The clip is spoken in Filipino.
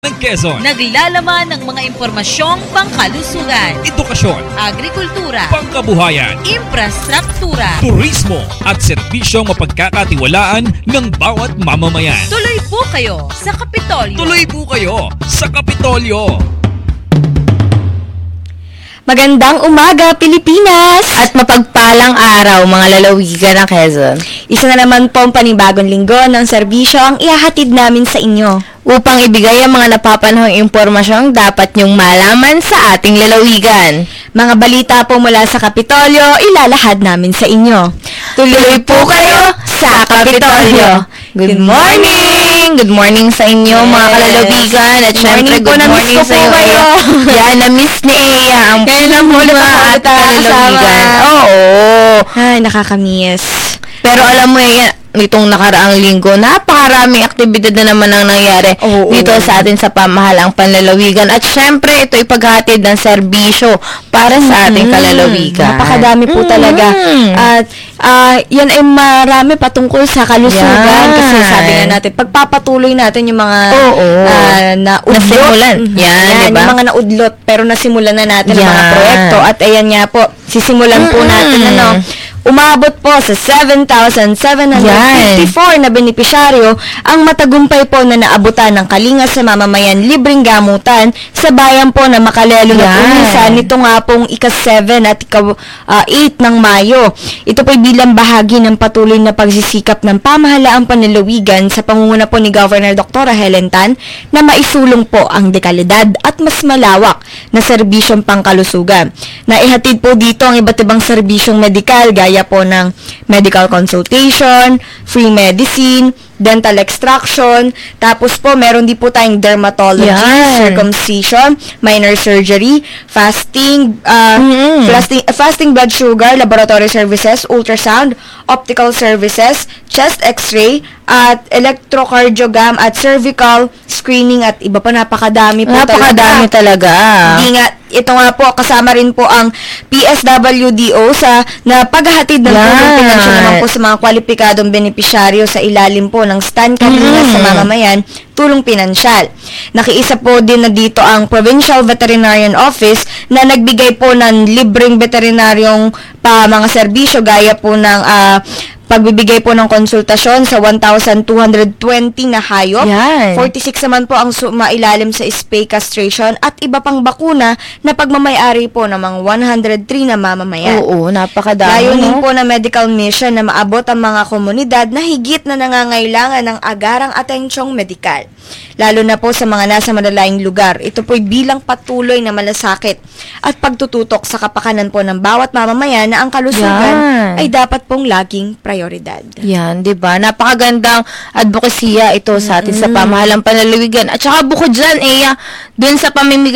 ng Quezon. Naglalaman ng mga impormasyong pangkalusugan, Edukasyon, agrikultura, pangkabuhayan, infrastruktura. turismo at serbisyong mapagkakatiwalaan ng bawat mamamayan. Tuloy po kayo sa Kapitolyo. Tuloy po kayo sa Kapitolyo. Magandang umaga, Pilipinas! At mapagpalang araw, mga lalawigan ng Quezon. Isa na naman po ang panibagong linggo ng serbisyo ang ihahatid namin sa inyo upang ibigay ang mga napapanahong impormasyong dapat nyong malaman sa ating lalawigan. Mga balita po mula sa Kapitolyo, ilalahad namin sa inyo. Tuloy po kayo sa Kapitolyo! Good morning! Good morning sa inyo, mga kalalawigan. At syempre, good morning sa iyo. Yan, na-miss ni Ea ang mga at kalalawigan. Oo. Ay, nakakamiss. Pero alam mo, itong nakaraang linggo, napakaraming aktibidad na naman ang nangyari dito sa atin sa pamahalang panlalawigan. At syempre, ito ipaghatid ng serbisyo para sa ating kalalawigan. Napakadami po talaga. At yan ay marami patungkol sa kalusugan. Kasi sabi nga natin, pagpapatuloy natin yung mga nasimulan. Yan, diba? Yung mga naudlot, pero nasimulan na natin ang mga proyekto. At ayan nga po, sisimulan po natin umabot po sa 7,754 na benepisyaryo ang matagumpay po na naabutan ng Kalinga sa Mamamayan libreng gamutan sa bayan po na Makalelo na Pulisan nito nga pong ika-7 at ika-8 ng Mayo. Ito po'y bilang bahagi ng patuloy na pagsisikap ng pamahalaang panlalawigan sa pangunguna po ni Governor Dr. Helen Tan na maisulong po ang dekalidad at mas malawak na serbisyong pangkalusugan. Naihatid po dito ang iba't ibang serbisyong medikal gaya po ng medical consultation, free medicine, dental extraction, tapos po meron din po tayong dermatology, circumcision, minor surgery, fasting blood sugar, laboratory services, ultrasound, optical services, chest x-ray, at electrocardiogram at cervical screening at iba pa, napakadami po talaga. Hindi nga, ito nga po, kasama rin po ang PSWDO sa na paghahatid ng tulong pinansiyal naman po sa mga kwalipikadong benepisyaryo sa ilalim po ng Stan Kalinga sa mamamayan, tulong pinansyal. Nakiisa po din na dito ang Provincial Veterinarian Office na nagbigay po ng libreng veterinaryong mga serbisyo gaya po ng pagbibigay po ng konsultasyon sa 1,220 na hayop. 46 naman po ang mailalim sa spay castration at iba pang bakuna na pagmamayari po ng mga 103 na mamamayan. Oo, napakadami. Layunin po na medical mission na maabot ang mga komunidad na higit na nangangailangan ng agarang atensyong medikal. Lalo na po sa mga nasa malalayong lugar. Ito po'y bilang patuloy na malasakit at pagtututok sa kapakanan po ng bawat mamamayan na ang kalusugan ay dapat pong laging prioridad. Yan, 'di ba? Napakagandang advokasya ito sa atin sa pamahalang panlalawigan. At saka bukod diyan, doon sa pamimigay